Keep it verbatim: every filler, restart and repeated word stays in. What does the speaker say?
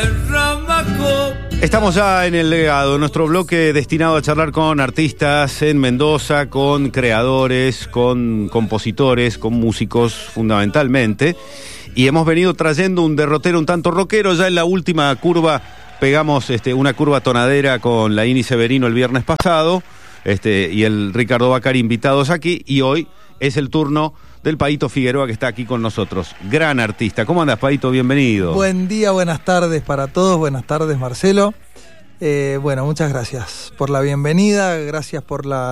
Estamos ya en El Legado, nuestro bloque destinado a charlar con artistas en Mendoza, con creadores, con compositores, con músicos fundamentalmente. Y hemos venido trayendo un derrotero un tanto rockero. Ya en la última curva pegamos este, una curva tonadera con la Ini Severino el viernes pasado este, y el Ricardo Bacari invitados aquí. Y hoy es el turno del Paito Figueroa, que está aquí con nosotros. Gran artista. ¿Cómo andas, Paito? Bienvenido. Buen día, buenas tardes para todos. Buenas tardes, Marcelo. Eh, bueno, muchas gracias por la bienvenida, gracias por la